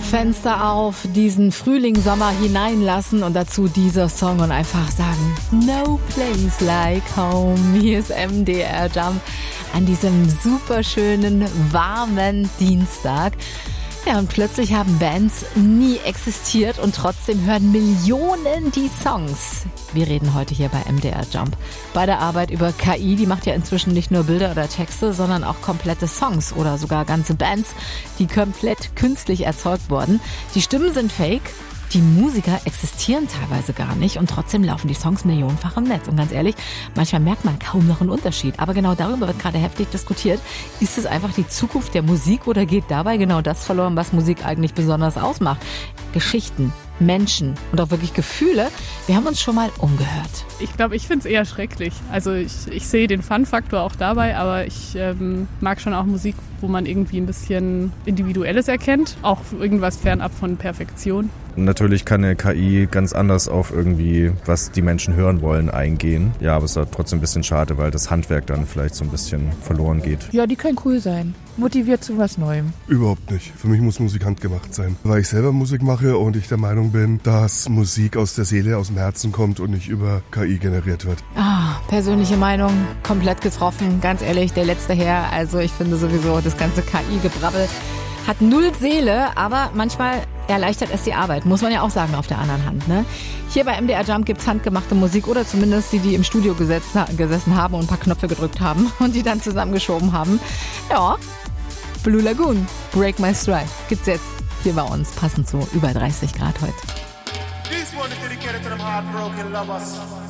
Fenster auf, diesen Frühling, Sommer hineinlassen und dazu dieser Song und einfach sagen, no place like home. Hier ist MDR Jump an diesem superschönen, warmen Dienstag. Ja, und plötzlich haben Bands nie existiert und trotzdem hören Millionen die Songs. Wir reden heute hier bei MDR Jump bei der Arbeit über KI. Die macht ja inzwischen nicht nur Bilder oder Texte, sondern auch komplette Songs oder sogar ganze Bands, die komplett künstlich erzeugt wurden. Die Stimmen sind fake. Die Musiker existieren teilweise gar nicht und trotzdem laufen die Songs millionenfach im Netz. Und ganz ehrlich, manchmal merkt man kaum noch einen Unterschied. Aber genau darüber wird gerade heftig diskutiert. Ist es einfach die Zukunft der Musik oder geht dabei genau das verloren, was Musik eigentlich besonders ausmacht? Geschichten, Menschen und auch wirklich Gefühle. Wir haben uns schon mal umgehört. Ich glaube, ich finde es eher schrecklich. Also ich sehe den Fun-Faktor auch dabei, aber ich mag schon auch Musik, wo man irgendwie ein bisschen Individuelles erkennt. Auch irgendwas fernab von Perfektion. Natürlich kann eine KI ganz anders auf irgendwie, was die Menschen hören wollen, eingehen. Ja, aber es ist trotzdem ein bisschen schade, weil das Handwerk dann vielleicht so ein bisschen verloren geht. Ja, die können cool sein. Motiviert zu was Neuem. Überhaupt nicht. Für mich muss Musik handgemacht sein. Weil ich selber Musik mache und ich der Meinung bin, dass Musik aus der Seele, aus dem Herzen kommt und nicht über KI generiert wird. Persönliche Meinung, komplett getroffen. Ganz ehrlich, der letzte Herr. Also ich finde sowieso, das ganze KI-Gebrabbel hat null Seele, aber manchmal erleichtert es die Arbeit, muss man ja auch sagen auf der anderen Hand. Ne? Hier bei MDR Jump gibt's handgemachte Musik oder zumindest die im Studio gesessen haben und ein paar Knöpfe gedrückt haben und die dann zusammengeschoben haben. Ja, Blue Lagoon, Break My Stride gibt's jetzt hier bei uns, passend zu über 30 Grad heute. This one is dedicated to them heartbroken lovers.